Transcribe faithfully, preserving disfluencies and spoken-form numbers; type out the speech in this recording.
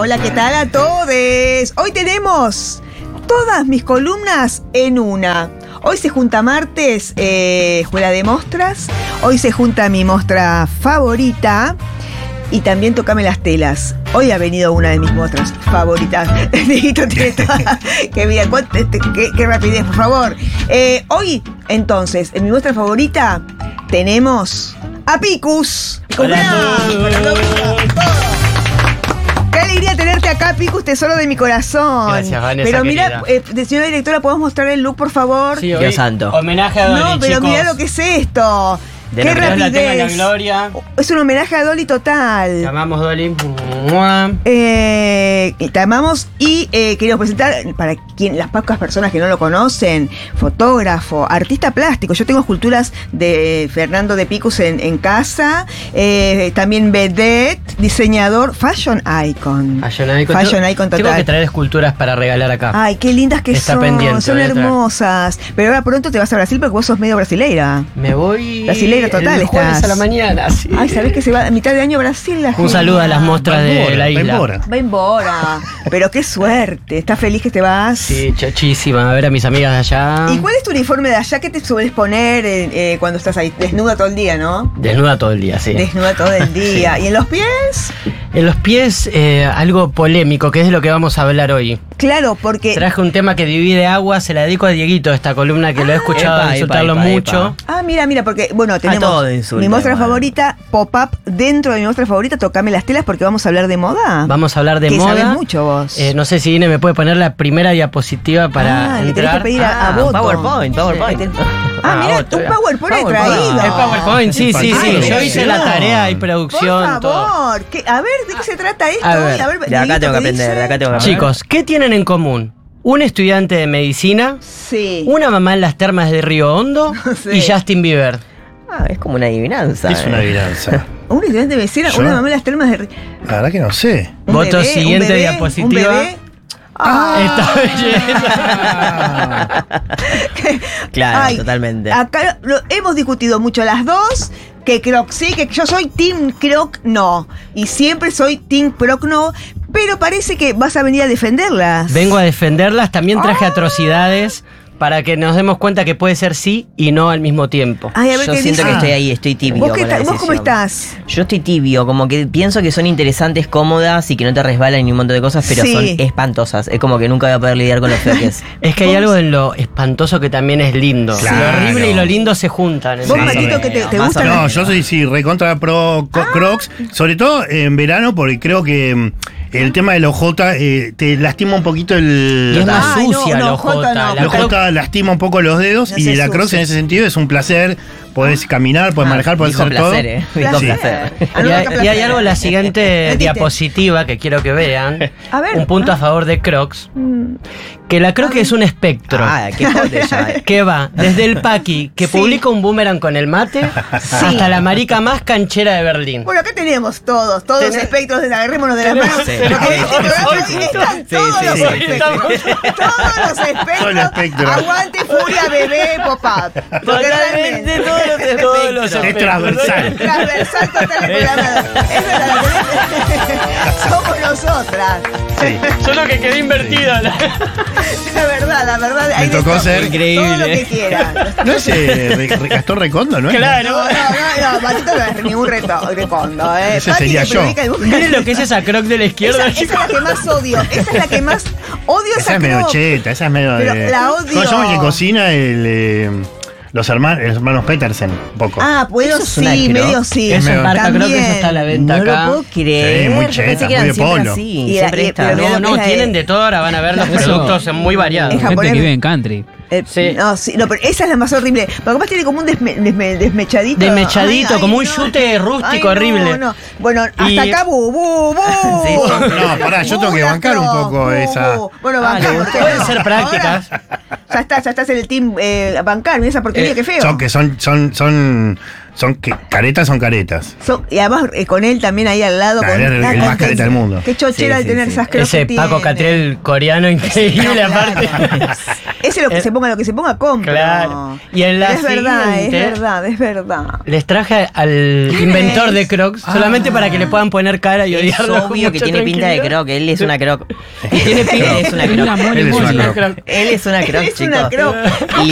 hola, ¿qué tal a todos? Hoy tenemos todas mis columnas en una. Hoy se junta martes, eh, Escuela de Mostras. Hoy se junta mi mostra favorita. Y también Tocame las telas. Hoy ha venido una de mis mostras favoritas. Dieguito tiene toda... Qué bien, qué, qué rapidez, por favor. Eh, hoy, entonces, en mi muestra favorita tenemos a Picus. Hola. Qué alegría tenerte acá, Picus, tesoro de mi corazón. Gracias, Vanessa, pero mira, querida. eh, señora directora, ¿podemos mostrar el look, por favor? Sí, Dios hoy, santo. Homenaje a Dolly, No, pero chicos. mirá lo que es esto. De Qué la- Dios la tenga en la rapidez. gloria. Es un homenaje a Dolly total. Te amamos, Dolly. Mua. Eh, te amamos y eh, queremos presentar, para quien, las pocas personas que no lo conocen, fotógrafo, artista plástico. Yo tengo esculturas de Fernando de Picus en, en casa, eh, también vedette, diseñador, fashion icon. Fashion icon. Fashion Tengo- icon Tengo total. que traer esculturas para regalar acá. Ay, qué lindas que Está son, pendiente, son voy a traer. hermosas. Pero ahora pronto te vas a Brasil porque vos sos medio brasileira. Me voy Brasileira total el jueves estás. a la mañana. Sí. Ay, ¿sabés que se va a mitad de año a Brasil? La Un gente? saludo a las mostras de Embora, la isla. embora. Va embora. Pero qué suerte. ¿Estás feliz que te vas? Sí, chachísima. A ver a mis amigas de allá. ¿Y cuál es tu uniforme de allá? ¿Qué te sueles poner eh, eh, cuando estás ahí? Desnuda todo el día, ¿no? Desnuda todo el día, sí. Desnuda todo el día. ¿Y en los pies? En los pies, eh, algo polémico, que es de lo que vamos a hablar hoy. Claro, porque... Traje un tema que divide agua, se la dedico a Dieguito, esta columna que lo he escuchado Epa, insultarlo epa, epa, mucho. epa. Ah, mira, mira, porque, bueno, tenemos todo insulta, mi muestra igual. favorita, pop-up, dentro de mi muestra favorita, Tocame las telas, porque vamos a hablar de moda. Vamos a hablar de que moda. sabés mucho vos. Eh, no sé si Ine me puede poner la primera diapositiva para ah, le tenés entrar. que pedir a, a Ah, Boto. PowerPoint, PowerPoint. Ahí te- Ah, Ah, mira, Boto, un ya. PowerPoint he PowerPoint. traído. El PowerPoint, sí, sí, sí. Ay, Yo hice la no. tarea y Por producción, todo. favor, ¿qué- a ver, ¿de qué se trata esto? A ver, De acá Dieguito, tengo que ¿qué aprender, dice? de acá tengo que aprender. Chicos, ¿qué tienen en común? Un estudiante de medicina, Sí. una mamá en las termas de Río Hondo Sí. y Justin Bieber. Ah, es como una adivinanza. Es eh. una adivinanza. Un estudiante de medicina, ¿Yo? una mamá en las termas de... La verdad que no sé. Un Voto bebé, siguiente un bebé, diapositiva. un bebé. Esta Ah. Claro, Ay, totalmente. Acá lo- hemos discutido mucho las dos, que Croc sí, que yo soy Team Croc no. Y siempre soy Team Croc no, pero parece que vas a venir a defenderlas. Vengo a defenderlas, también traje Ah. atrocidades para que nos demos cuenta que puede ser sí y no al mismo tiempo. Ay, a ver Yo qué siento dice. que estoy ahí, estoy tibio. ¿Vos, qué con la tal- ¿Vos cómo decisión. estás? Yo estoy tibio, como que pienso que son interesantes, cómodas y que no te resbalan ni un montón de cosas, pero Sí. son espantosas. Es como que nunca voy a poder lidiar con lo feo que es. Es que hay algo en lo espantoso que también es lindo. Claro. Lo horrible y lo lindo se juntan. ¿Vos, Sí. Matito, que te, te Más o gustan? menos. No, yo soy sí, recontra pro co- Crocs, sobre todo en verano, porque creo que mm, el tema del O J eh, te lastima un poquito el. Y es más Ay, no, sucia no, la Jota, Jota. no. La La Croc- J lastima un poco los dedos No y se la Crocs ensucia. en ese sentido es un placer. Podés caminar, podés Ah, manejar, podés dijo hacer placer, todo. eh. Dijo Sí. placer. Ah, Y no, hay, qué y hay placer. algo en la siguiente Repite. diapositiva que quiero que vean. A ver. Un punto Ah. a favor de Crocs. Mm. Que la Croc es un espectro. Ah, qué jote ya. eh. Que va desde el Paqui, que Sí. publica un boomerang con el mate, hasta la marica más canchera de Berlín. Bueno, acá tenemos todos, todos los Tenés- espectros, de agarrémonos de las Tenemos- manos. Sí. Porque Hoy- en este hoy- programa hoy- están sí, todos sí, los sí. espectros. Todos los espectros. Todo el espectro. Aguante, furia, bebé, pop-up. Porque realmente todos los espectros. Todos los Es espectros. transversal. transversal total del programa. Es verdad, somos nosotras. Sí. Solo que quedé invertido. La verdad, la verdad. hay de tocó todo. ser increíble. Todo lo que quieran. ¿No es eh, Re- Re- Gastón Recondo, no es? Claro. No, no, no, no, Matito no es ningún reto, recondo, eh. Ese Pati sería que yo. predica el- Miren lo que es esa Croc de la Esa, izquierda. esa es la que más odio. Esa es la que más odio. Esa es medio Croc. cheta, esa es medio Pero de. la odio. ¿Cómo se llama el que cocina? El, eh, los, hermanos, los hermanos Petersen, un poco. Ah, puedo ¿Eso es una sí, Croc? medio sí. Eso es marca Croc, También. eso está a la venta No acá. lo puedo creer. Sí, muy Yo cheta, pensé que muy eran de siempre polo. así. Y la- Siempre y- está. pero No, mirá no, lo que es tienen la- de todo, ahora van a ver los Eso- productos son muy variados. Es Gente japonés. que vive en country. Eh, Sí. No, sí, no, pero esa es la más horrible. Porque además tiene como un desme- desme- desmechadito. Desmechadito, Ay, ay, como un no. yute rústico Ay, no, horrible. no. Bueno, hasta Y- acá, bu, bu, bu. Sí. No, pará, yo tengo que Bu, bancar un Croc, poco bu, esa- bu. Bueno, Ah, le bancamos. gustó. Pueden ser prácticas. Ahora, ya estás, ya estás en el team eh, bancar. Mira esa porquería, Eh, qué feo. Son que son, son, son son que, caretas son caretas. Son- y además eh, con él también ahí al lado. Claro, con, era el- ah, el más qué- careta del mundo. Qué chochera Sí, de sí, tener sí. esas crocs Ese que Paco tiene. Catriel coreano increíble, aparte. Ese lo que Eh, se ponga, lo que se ponga, compra. Claro. Y en la Pero es verdad, es siguiente- verdad, es verdad. Les traje al ¿Quién inventor es? de Crocs solamente para que le puedan poner cara y Es odiarlo. con obvio que mucha tiene pinta de tranquilidad. croc, él es una croc. Y tiene pinta Él es una Es la croc. Moni Él es una Moni. croc. Él es una croc, Es una chicos. croc. Y